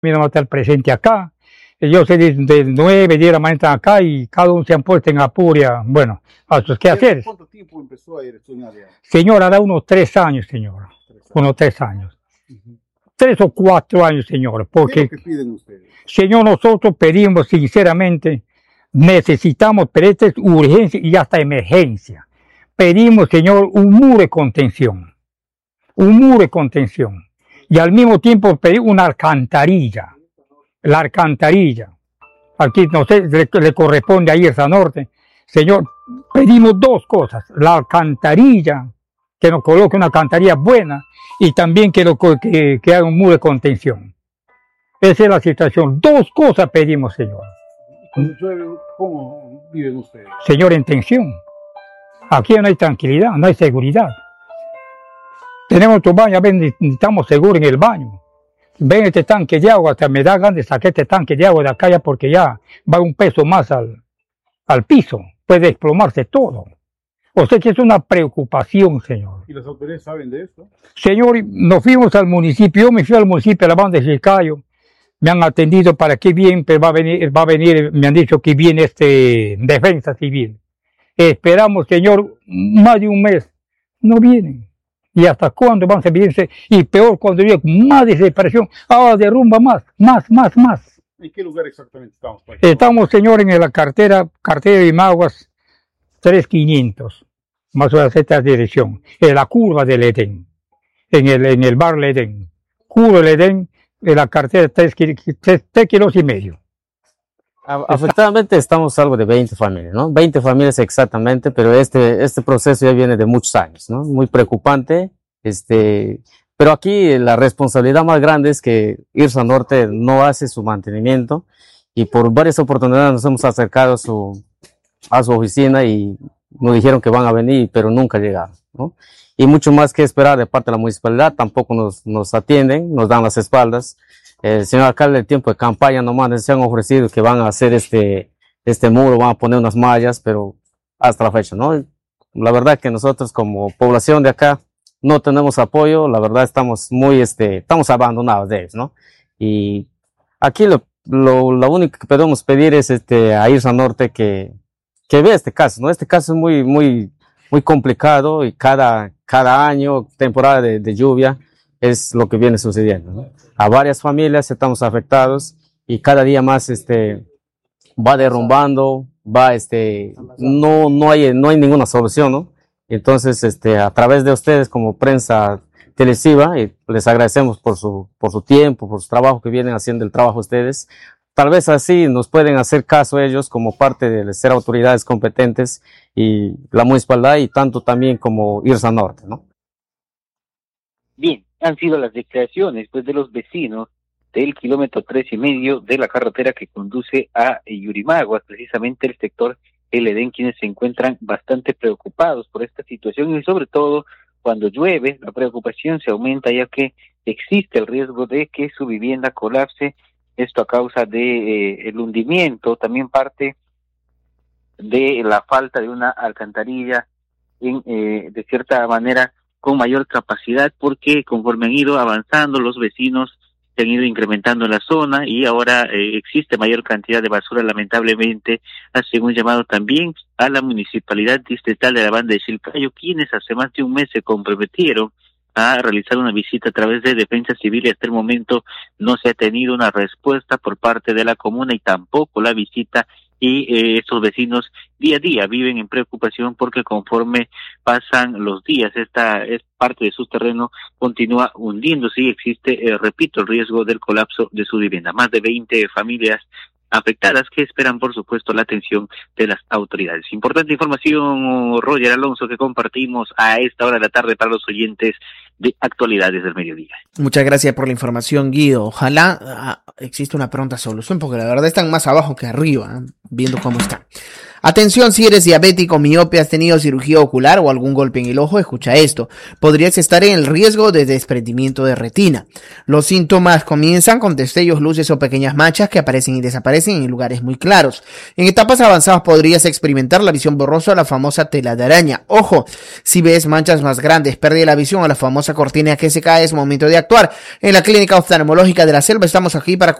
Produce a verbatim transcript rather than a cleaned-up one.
Mira, no está el presente acá. Yo sé de, de nueve, diez de la mañana están acá y cada uno se han puesto en apuria, bueno, a sus quehaceres. ¿Cuánto tiempo empezó a ir soñar ya? Señor, hará unos tres años, señor. Tres años. Unos tres años. Uh-huh. Tres o cuatro años, señor. Porque, ¿qué es lo que piden ustedes? Señor, nosotros pedimos sinceramente, necesitamos, pero esta es urgencia y hasta emergencia. Pedimos, señor, un muro de contención. Un muro de contención. Y al mismo tiempo pedimos una alcantarilla. La alcantarilla. Aquí, no sé, le, le corresponde a Irsa Norte. Señor, pedimos dos cosas. La alcantarilla, que nos coloque una alcantarilla buena, y también que, lo, que, que haga un muro de contención. Esa es la situación. Dos cosas pedimos, señor. ¿Cómo viven ustedes? Señor, en tensión. Aquí no hay tranquilidad, no hay seguridad. Tenemos tu baño, a ver, estamos seguros en el baño. Ven este tanque de agua, hasta me da ganas de sacar este tanque de agua de acá ya porque ya va un peso más al, al piso. Puede desplomarse todo. O sea que es una preocupación, señor. ¿Y las autoridades saben de esto? Señor, nos fuimos al municipio, yo me fui al municipio de la banda de Chilcayo. Me han atendido para que bien, pero va a venir, va a venir, me han dicho que viene este defensa civil. Esperamos, señor, más de un mes. No vienen. ¿Y hasta cuándo van a venirse? Y peor cuando llega más desesperación. Ahora derrumba más, más, más, más. ¿En qué lugar exactamente estamos? Estamos, señor, en la cartera, cartera de Imaguas tres mil quinientos. Más o menos esta dirección. En la curva del Edén. En el, en el bar Edén. Curva del Edén, en la cartera tres kilos y medio. Afectadamente estamos algo de veinte familias, ¿no? veinte familias exactamente, pero este, este proceso ya viene de muchos años, ¿no? Muy preocupante, este, pero aquí la responsabilidad más grande es que Irsa Norte no hace su mantenimiento y por varias oportunidades nos hemos acercado a su, a su oficina y nos dijeron que van a venir, pero nunca llegaron, ¿no? Y mucho más que esperar de parte de la municipalidad, tampoco nos, nos atienden, nos dan las espaldas. El señor alcalde, el tiempo de campaña nomás se han ofrecido que van a hacer este, este muro, van a poner unas mallas, pero hasta la fecha, ¿no? La verdad que nosotros como población de acá no tenemos apoyo, la verdad estamos muy, este, estamos abandonados de ellos, ¿no? Y aquí lo, lo, lo único que podemos pedir es este, a Irsa Norte que, que vea este caso, ¿no? Este caso es muy, muy, muy complicado y cada, cada año, temporada de, de lluvia, es lo que viene sucediendo, ¿no? A varias familias estamos afectados y cada día más este va derrumbando, va este no no hay no hay ninguna solución, ¿no? Entonces este a través de ustedes como prensa televisiva y les agradecemos por su por su tiempo, por su trabajo que vienen haciendo el trabajo ustedes. Tal vez así nos pueden hacer caso ellos como parte de ser autoridades competentes y la municipalidad y tanto también como Irsa Norte, ¿no? Bien, han sido las declaraciones pues de los vecinos del kilómetro tres y medio de la carretera que conduce a Yurimaguas, precisamente el sector El Edén, quienes se encuentran bastante preocupados por esta situación y sobre todo cuando llueve la preocupación se aumenta ya que existe el riesgo de que su vivienda colapse, esto a causa de eh, el hundimiento, también parte de la falta de una alcantarilla en eh, de cierta manera con mayor capacidad, porque conforme han ido avanzando los vecinos se han ido incrementando en la zona y ahora eh, existe mayor cantidad de basura, lamentablemente hacen un llamado también a la municipalidad distrital de la banda de Chilcayo, quienes hace más de un mes se comprometieron a realizar una visita a través de Defensa Civil y hasta el momento no se ha tenido una respuesta por parte de la comuna y tampoco la visita. Y eh, estos vecinos día a día viven en preocupación porque conforme pasan los días, esta es parte de su terreno continúa hundiéndose y existe, eh, repito, el riesgo del colapso de su vivienda. Más de veinte familias afectadas que esperan, por supuesto, la atención de las autoridades. Importante información, Roger Alonso, que compartimos a esta hora de la tarde para los oyentes de Actualidades del Mediodía. Muchas gracias por la información, Guido. Ojalá ah, exista una pronta solución, porque la verdad están más abajo que arriba, ¿eh? Viendo cómo están. Atención, si eres diabético, miope, has tenido cirugía ocular o algún golpe en el ojo, escucha esto. Podrías estar en el riesgo de desprendimiento de retina. Los síntomas comienzan con destellos, luces o pequeñas manchas que aparecen y desaparecen en lugares muy claros. En etapas avanzadas podrías experimentar la visión borrosa o la famosa tela de araña. Ojo, si ves manchas más grandes, pérdida de la visión o la famosa cortina que se cae, es momento de actuar. En la Clínica Oftalmológica de la Selva estamos aquí para